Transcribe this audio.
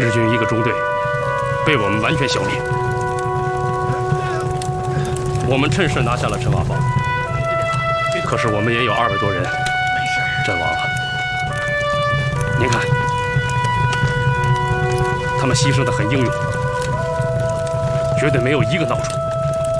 日军一个中队被我们完全消灭，我们趁势拿下了陈瓦堡。可是我们也有200多人阵亡了。您看，他们牺牲得很英勇，绝对没有一个孬种。